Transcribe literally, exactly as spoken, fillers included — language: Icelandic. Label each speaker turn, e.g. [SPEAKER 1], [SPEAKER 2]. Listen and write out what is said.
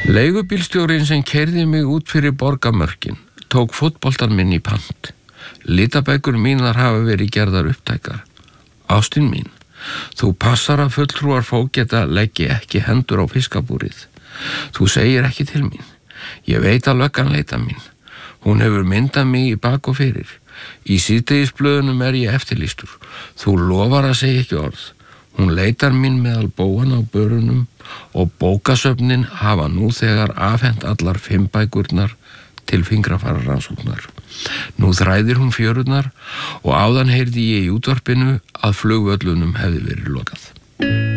[SPEAKER 1] Leigubílstjórinn sem keyrði mig út fyrir borgarmörkin tók fótboltan minn í pant. Litabækur mínar hafa verið gerðar upptækar. Ástin mín, þú passar að fulltrúar fógeta leggi ekki hendur á fiskabúrið. Þú segir ekki til mín. Ég veit að löggan leita mín. Hún hefur myndað mig í bak og fyrir. Í síðdegisblöðunum er ég eftirlýstur. Þú lofar að segja ekki orð. Hún leitar mín meðal bóana á börunum og bókasöfnin hafa nú þegar afhent allar fimm bækurnar til fingrafararannsóknar. Nú þræðir hún fjörurnar og áðan heyrði ég í útvarpinu að flugvöllunum hefði verið lokað.